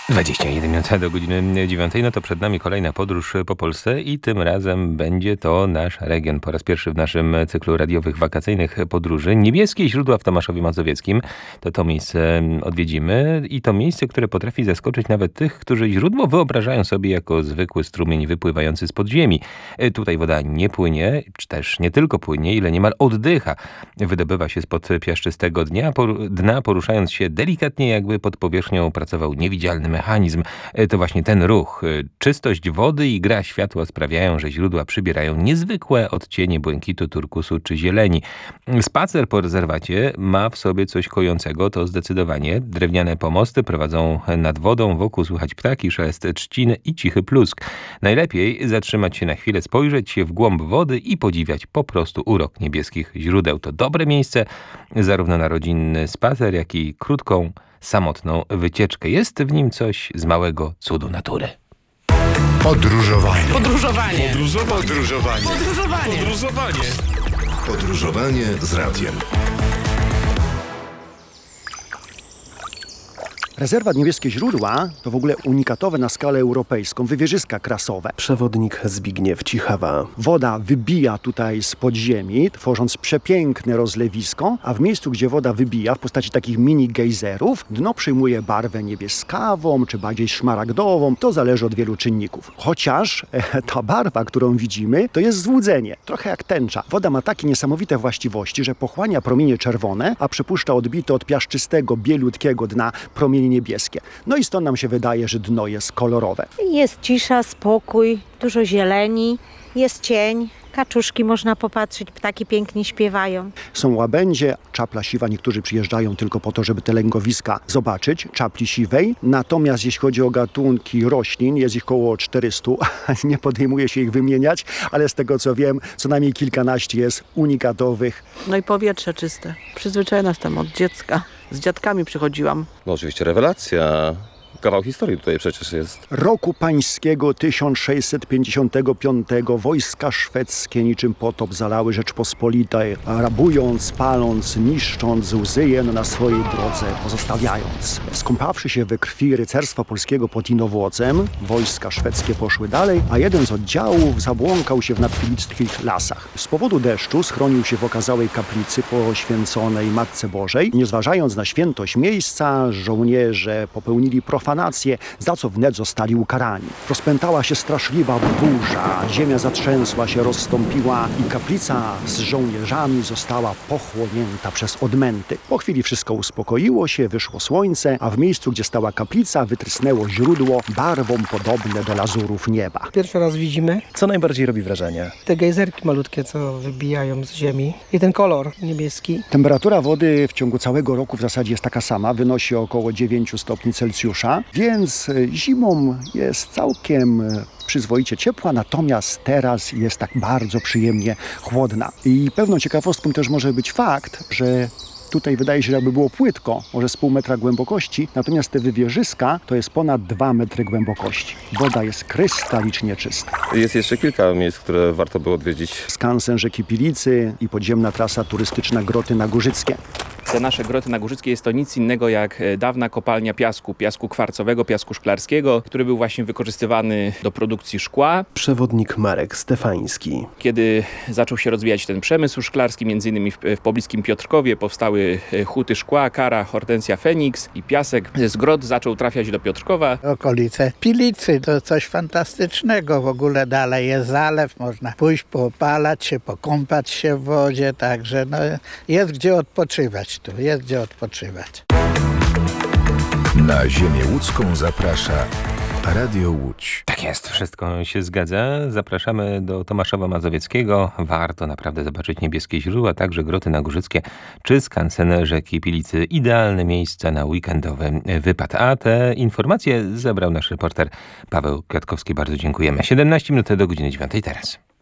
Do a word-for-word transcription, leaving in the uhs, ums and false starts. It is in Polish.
dwadzieścia jeden minut do godziny dziewiątej, no to przed nami kolejna podróż po Polsce i tym razem będzie to nasz region. Po raz pierwszy w naszym cyklu radiowych wakacyjnych podróży. Niebieskie źródła w Tomaszowie Mazowieckim. To to miejsce odwiedzimy i to miejsce, które potrafi zaskoczyć nawet tych, którzy źródło wyobrażają sobie jako zwykły strumień wypływający z podziemi. Tutaj woda nie płynie, czy też nie tylko płynie, ile niemal oddycha. Wydobywa się spod piaszczystego dnia, dna, poruszając się delikatnie, jakby pod powierzchnią pracował niewidzialny mechanizm. To właśnie ten ruch, czystość wody i gra światła sprawiają, że źródła przybierają niezwykłe odcienie błękitu, turkusu czy zieleni. Spacer po rezerwacie ma w sobie coś kojącego, to zdecydowanie. Drewniane pomosty prowadzą nad wodą, wokół słychać ptaki, szelest trzciny i cichy plusk. Najlepiej zatrzymać się na chwilę, spojrzeć się w głąb wody i podziwiać po prostu urok niebieskich źródeł. To dobre miejsce zarówno na rodzinny spacer, jak i krótką, samotną wycieczkę. Jest w nim coś z małego cudu natury. Podróżowanie. Podróżowanie. Podróżowanie. Podróżowanie. Podróżowanie. Podróżowanie. Podróżowanie z radiem. Rezerwat Niebieskie Źródła to w ogóle unikatowe na skalę europejską wywierzyska krasowe. Przewodnik Zbigniew Cichawa. Woda wybija tutaj z podziemi, tworząc przepiękne rozlewisko, a w miejscu, gdzie woda wybija w postaci takich mini gejzerów, dno przyjmuje barwę niebieskawą czy bardziej szmaragdową. To zależy od wielu czynników. Chociaż e, ta barwa, którą widzimy, to jest złudzenie. Trochę jak tęcza. Woda ma takie niesamowite właściwości, że pochłania promienie czerwone, a przepuszcza odbite od piaszczystego, bielutkiego dna promienie niebieskie. No i stąd nam się wydaje, że dno jest kolorowe. Jest cisza, spokój, dużo zieleni, jest cień. Kaczuszki można popatrzeć, ptaki pięknie śpiewają. Są łabędzie, czapla siwa, niektórzy przyjeżdżają tylko po to, żeby te lęgowiska zobaczyć, czapli siwej. Natomiast jeśli chodzi o gatunki roślin, jest ich około czterysta, nie podejmuje się ich wymieniać, ale z tego co wiem, co najmniej kilkanaście jest unikatowych. No i powietrze czyste. Przyzwyczajona jestem od dziecka. Z dziadkami przychodziłam. No oczywiście rewelacja. Kawał historii tutaj przecież jest. Roku pańskiego tysiąc sześćset pięćdziesiątego piątego wojska szwedzkie niczym potop zalały Rzeczpospolitej, rabując, paląc, niszcząc, łzy jeno na swojej drodze pozostawiając. Skąpawszy się we krwi rycerstwa polskiego pod Inowłocem, wojska szwedzkie poszły dalej, a jeden z oddziałów zabłąkał się w nadfilickich lasach. Z powodu deszczu schronił się w okazałej kaplicy poświęconej Matce Bożej. Nie zważając na świętość miejsca, żołnierze popełnili profanację, za co wnet zostali ukarani. Rozpętała się straszliwa burza, ziemia zatrzęsła się, rozstąpiła i kaplica z żołnierzami została pochłonięta przez odmęty. Po chwili wszystko uspokoiło się, wyszło słońce, a w miejscu, gdzie stała kaplica, wytrysnęło źródło barwą podobne do lazurów nieba. Pierwszy raz widzimy Co najbardziej robi wrażenie? te gejzerki malutkie, co wybijają z ziemi i ten kolor niebieski. Temperatura wody w ciągu całego roku w zasadzie jest taka sama, wynosi około dziewięć stopni Celsjusza, więc zimą jest całkiem przyzwoicie ciepła, natomiast teraz jest tak bardzo przyjemnie chłodna. I pewną ciekawostką też może być fakt, że tutaj wydaje się, że jakby było płytko, może z pół metra głębokości, natomiast te wywierzyska to jest ponad dwa metry głębokości. Woda jest krystalicznie czysta. Jest jeszcze kilka miejsc, które warto by odwiedzić. Skansen rzeki Pilicy i podziemna trasa turystyczna Groty Nagórzyckie. Te nasze Groty Nagórzyckie jest to nic innego jak dawna kopalnia piasku, piasku kwarcowego, piasku szklarskiego, który był właśnie wykorzystywany do produkcji szkła. Przewodnik Marek Stefański. Kiedy zaczął się rozwijać ten przemysł szklarski, między innymi w, w pobliskim Piotrkowie powstały huty szkła, Kara, Hortensja, Feniks i piasek z grot zaczął trafiać do Piotrkowa. Okolice Pilicy to coś fantastycznego, w ogóle dalej jest zalew, można pójść, poopalać się, pokąpać się w wodzie, także no, jest gdzie odpoczywać. Tu jest gdzie odpoczywać. Na ziemię łódzką zaprasza Radio Łódź. Tak jest, wszystko się zgadza. Zapraszamy do Tomaszowa Mazowieckiego. Warto naprawdę zobaczyć niebieskie źródła, także Groty Nagórzyckie czy skansen rzeki Pilicy. Idealne miejsca na weekendowy wypad. A te informacje zebrał nasz reporter Paweł Kwiatkowski. Bardzo dziękujemy. siedemnaście minut do godziny dziewiątej teraz.